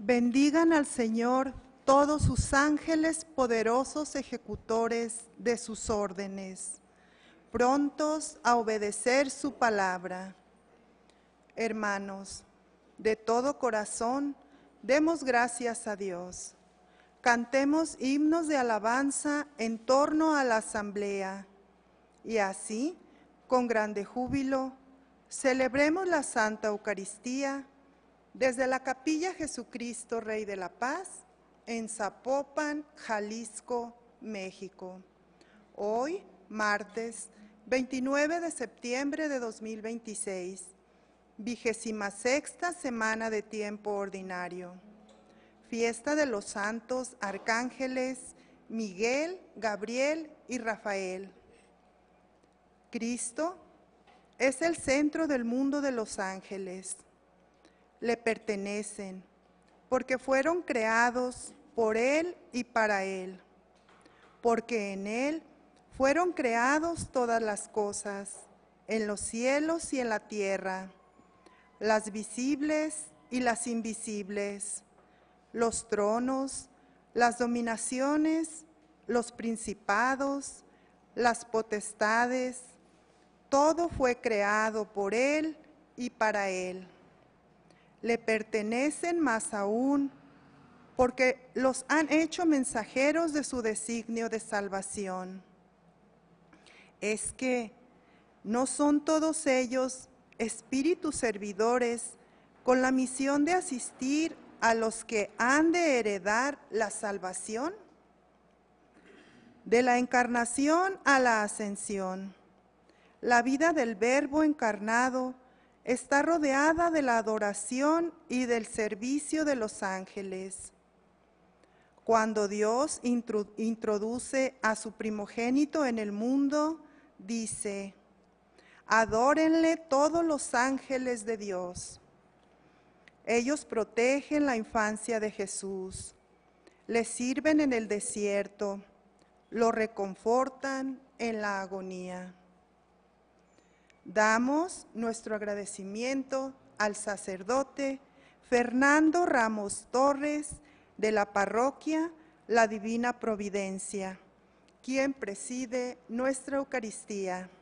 Bendigan al Señor todos sus ángeles poderosos ejecutores de sus órdenes, prontos a obedecer su palabra. Hermanos, de todo corazón, demos gracias a Dios. Cantemos himnos de alabanza en torno a la asamblea y así, con grande júbilo, celebremos la Santa Eucaristía desde la Capilla Jesucristo Rey de la Paz en Zapopan, Jalisco, México. Hoy, martes 29 de septiembre de 2026, 26ª semana de tiempo ordinario. Fiesta de los santos arcángeles Miguel, Gabriel y Rafael. Cristo es el centro del mundo de los ángeles. Le pertenecen porque fueron creados por Él y para Él, porque en Él fueron creados todas las cosas, en los cielos y en la tierra, las visibles y las invisibles, los tronos, las dominaciones, los principados, las potestades, todo fue creado por Él y para Él. Le pertenecen más aún, porque los han hecho mensajeros de su designio de salvación. Es que ¿no son todos ellos espíritus servidores con la misión de asistir a los que han de heredar la salvación? De la encarnación a la ascensión, la vida del Verbo encarnado está rodeada de la adoración y del servicio de los ángeles. Cuando Dios introduce a su primogénito en el mundo, dice: adórenle todos los ángeles de Dios. Ellos protegen la infancia de Jesús, le sirven en el desierto, lo reconfortan en la agonía. Damos nuestro agradecimiento al sacerdote Fernando Ramos Torres de la parroquia La Divina Providencia, quien preside nuestra Eucaristía.